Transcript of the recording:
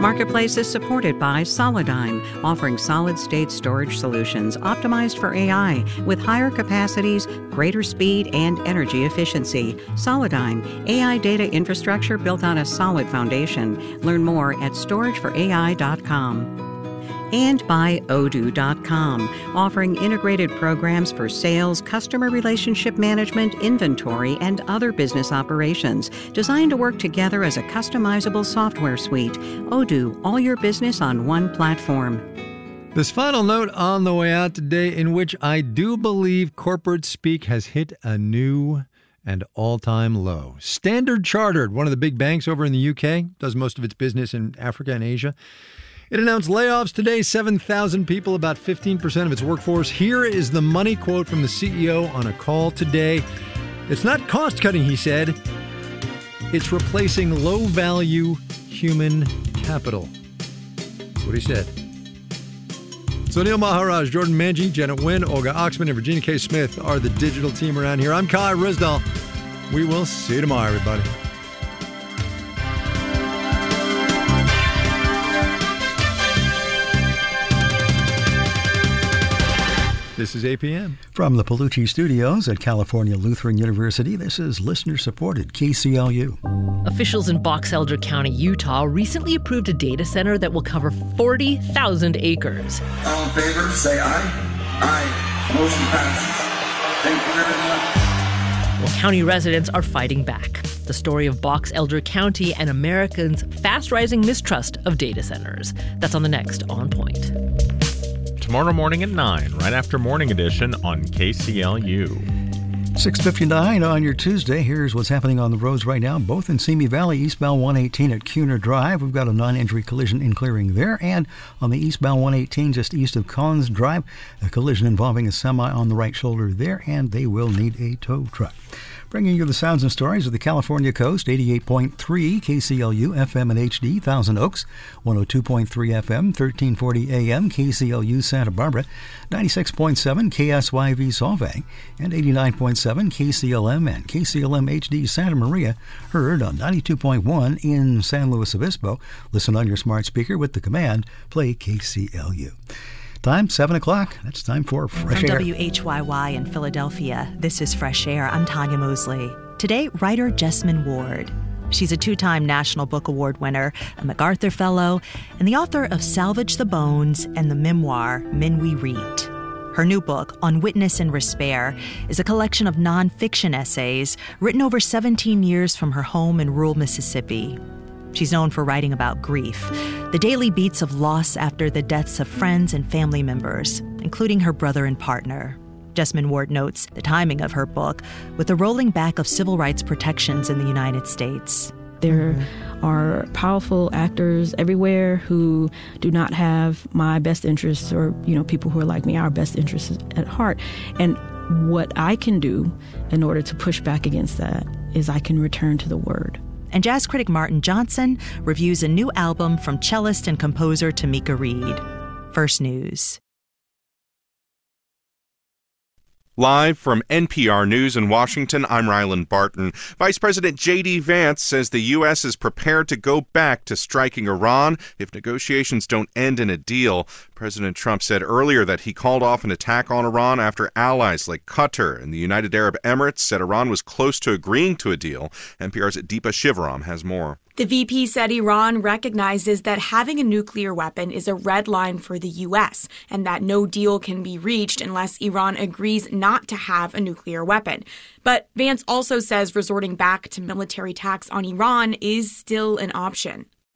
Marketplace is supported by Solidigm, offering solid-state storage solutions optimized for AI with higher capacities, greater speed, and energy efficiency. Solidigm, AI data infrastructure built on a solid foundation. Learn more at storageforai.com. And by Odoo.com, offering integrated programs for sales, customer relationship management, inventory, and other business operations, designed to work together as a customizable software suite. Odoo, all your business on one platform. This final note on the way out today, in which I do believe corporate speak has hit a new and all-time low. Standard Chartered, one of the big banks over in the UK, does most of its business in Africa and Asia. It announced layoffs today, 7,000 people, about 15% of its workforce. Here is the money quote from the CEO on a call today. It's not cost-cutting, he said. It's replacing low-value human capital. That's what he said. So Neil Maharaj, Jordan Manji, Janet Nguyen, Olga Oxman, and Virginia K. Smith are the digital team around here. I'm Kai Risdal. We will see you tomorrow, everybody. This is APM. From the Palucci Studios at California Lutheran University, this is listener-supported KCLU. Officials in Box Elder County, Utah, recently approved a data center that will cover 40,000 acres. All in favor, say aye. Aye. Motion passes. Thank you very much. Well, county residents are fighting back. The story of Box Elder County and Americans' fast-rising mistrust of data centers. That's on the next On Point. Tomorrow morning at 9, right after Morning Edition on KCLU. 6:59 on your Tuesday. Here's what's happening on the roads right now, both in Simi Valley, eastbound 118 at Cunard Drive. We've got a non-injury collision in clearing there. And on the eastbound 118, just east of Collins Drive, a collision involving a semi on the right shoulder there, and they will need a tow truck. Bringing you the sounds and stories of the California coast, 88.3 KCLU FM and HD, Thousand Oaks, 102.3 FM, 1340 AM, KCLU Santa Barbara, 96.7 KSYV Solvang, and 89.7 KCLM and KCLM HD Santa Maria, heard on 92.1 in San Luis Obispo. Listen on your smart speaker with the command, play KCLU. Time, 7 o'clock. That's time for Fresh Air. From WHYY in Philadelphia, this is Fresh Air. I'm Tanya Mosley. Today, writer Jesmyn Ward. She's a 2-time National Book Award winner, a MacArthur Fellow, and the author of Salvage the Bones and the memoir Men We Read. Her new book, On Witness and Despair, is a collection of nonfiction essays written over 17 years from her home in rural Mississippi. She's known for writing about grief, the daily beats of loss after the deaths of friends and family members, including her brother and partner. Jesmyn Ward notes the timing of her book with the rolling back of civil rights protections in the United States. There are powerful actors everywhere who do not have my best interests or, people who are like me, our best interests at heart. And what I can do in order to push back against that is I can return to the Word. And jazz critic Martin Johnson reviews a new album from cellist and composer Tamika Reed. First News. Live from NPR News in Washington, I'm Ryland Barton. Vice President J.D. Vance says the U.S. is prepared to go back to striking Iran if negotiations don't end in a deal. President Trump said earlier that he called off an attack on Iran after allies like Qatar and the United Arab Emirates said Iran was close to agreeing to a deal. NPR's Deepa Shivaram has more. The VP said Iran recognizes that having a nuclear weapon is a red line for the U.S. and that no deal can be reached unless Iran agrees not to have a nuclear weapon. But Vance also says resorting back to military attacks on Iran is still an option.